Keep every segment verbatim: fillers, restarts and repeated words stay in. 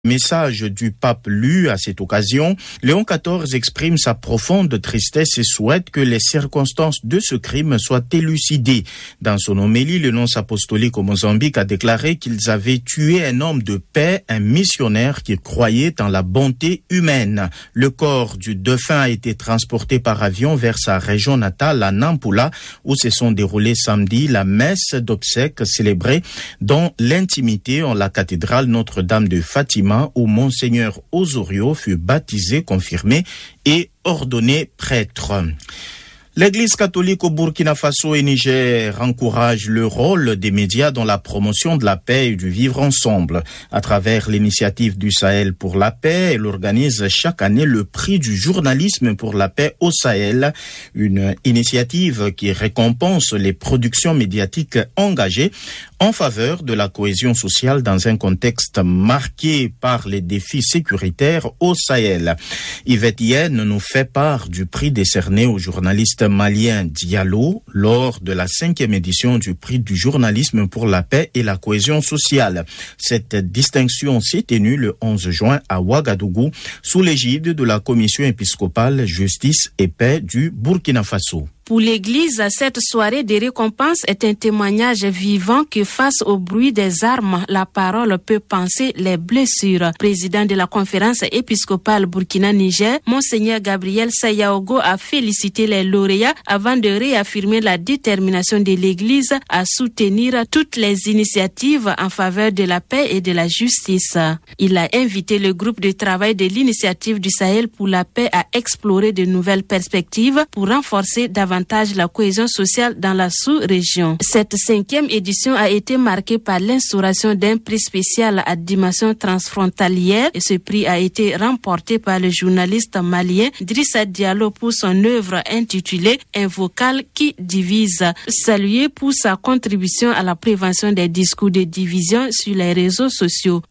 Message du pape lu à cette occasion, Léon quatorze exprime sa profonde tristesse et souhaite que les circonstances de ce crime soient élucidées. Dans son homélie, le nonce apostolique au Mozambique a déclaré qu'ils avaient tué un homme de paix, un missionnaire qui croyait en la bonté humaine. Le corps du défunt a été transporté par avion vers sa région natale à Nampula, où se sont déroulées samedi la messe d'obsèques célébrée dans l'intimité en la cathédrale Notre-Dame de Fatima, où Monseigneur Osorio fut baptisé, confirmé et ordonné prêtre. L'Église catholique au Burkina Faso et Niger encourage le rôle des médias dans la promotion de la paix et du vivre ensemble. À travers l'initiative du Sahel pour la paix, elle organise chaque année le prix du journalisme pour la paix au Sahel, une initiative qui récompense les productions médiatiques engagées en faveur de la cohésion sociale dans un contexte marqué par les défis sécuritaires au Sahel. Yvette Yen nous fait part du prix décerné au journaliste malien Diallo lors de la cinquième édition du prix du journalisme pour la paix et la cohésion sociale. Cette distinction s'est tenue le onze juin à Ouagadougou sous l'égide de la Commission épiscopale Justice et Paix du Burkina Faso. Pour l'Église, cette soirée de récompense est un témoignage vivant que face au bruit des armes, la parole peut panser les blessures. Président de la conférence épiscopale Burkina-Niger, Monseigneur Gabriel Sayaogo a félicité les lauréats avant de réaffirmer la détermination de l'Église à soutenir toutes les initiatives en faveur de la paix et de la justice. Il a invité le groupe de travail de l'initiative du Sahel pour la paix à explorer de nouvelles perspectives pour renforcer davantage la cohésion sociale dans la sous-région. Cette cinquième édition a été marquée par l'instauration d'un prix spécial à dimension transfrontalière et ce prix a été remporté par le journaliste malien Drissa Diallo pour son œuvre intitulée Un vocal qui divise, salué pour sa contribution à la prévention des discours de division sur les réseaux sociaux.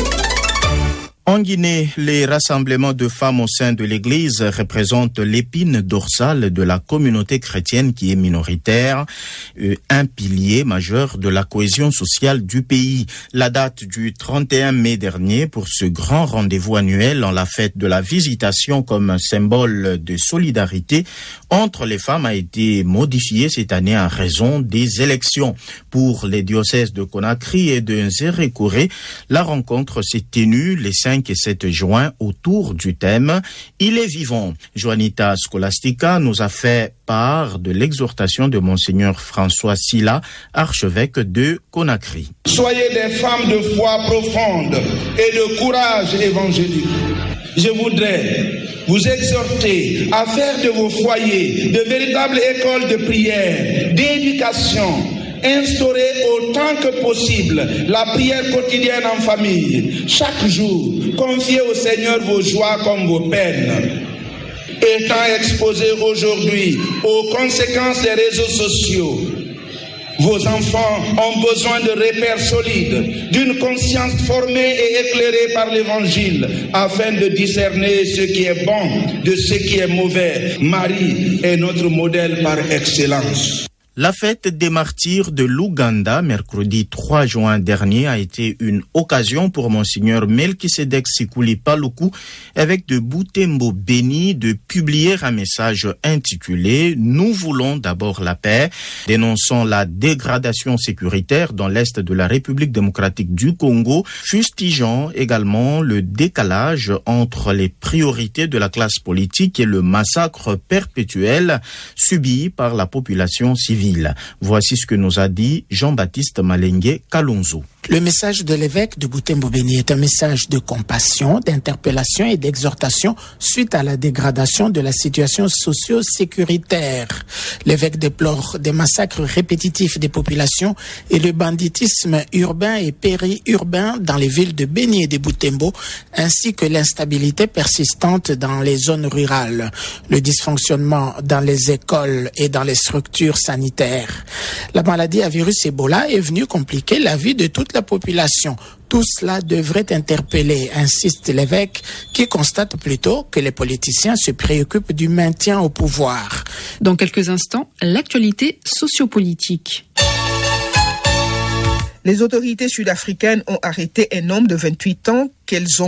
En Guinée, les rassemblements de femmes au sein de l'Église représentent l'épine dorsale de la communauté chrétienne qui est minoritaire, euh, un pilier majeur de la cohésion sociale du pays. La date du trente et un mai dernier pour ce grand rendez-vous annuel en la fête de la visitation comme un symbole de solidarité entre les femmes a été modifiée cette année en raison des élections. Pour les diocèses de Conakry et de Nzérékoré, la rencontre s'est tenue les cinq et sept juin autour du thème « Il est vivant ». Juanita Scholastica nous a fait part de l'exhortation de Monseigneur François Silla, archevêque de Conakry. Soyez des femmes de foi profonde et de courage évangélique. Je voudrais vous exhorter à faire de vos foyers de véritables écoles de prière, d'éducation, instaurer autant que possible la prière quotidienne en famille. Chaque jour, confiez au Seigneur vos joies comme vos peines. Étant exposés aujourd'hui aux conséquences des réseaux sociaux, vos enfants ont besoin de repères solides, d'une conscience formée et éclairée par l'Évangile, afin de discerner ce qui est bon de ce qui est mauvais. Marie est notre modèle par excellence. La fête des martyrs de l'Ouganda, mercredi trois juin dernier, a été une occasion pour Monseigneur Melchisedek Sikuli Paluku, évêque de Butembo Béni, de publier un message intitulé « Nous voulons d'abord la paix », dénonçant la dégradation sécuritaire dans l'est de la République démocratique du Congo, fustigeant également le décalage entre les priorités de la classe politique et le massacre perpétuel subi par la population civile. Voici ce que nous a dit Jean-Baptiste Malengue Kalonzo. Le message de l'évêque de Butembo-Béni est un message de compassion, d'interpellation et d'exhortation suite à la dégradation de la situation socio-sécuritaire. L'évêque déplore des massacres répétitifs des populations et le banditisme urbain et périurbain dans les villes de Béni et de Butembo, ainsi que l'instabilité persistante dans les zones rurales, le dysfonctionnement dans les écoles et dans les structures sanitaires. La maladie à virus Ebola est venue compliquer la vie de toute la population. Tout cela devrait interpeller, insiste l'évêque, qui constate plutôt que les politiciens se préoccupent du maintien au pouvoir. Dans quelques instants, l'actualité sociopolitique. Les autorités sud-africaines ont arrêté un homme de vingt-huit ans qu'elles ont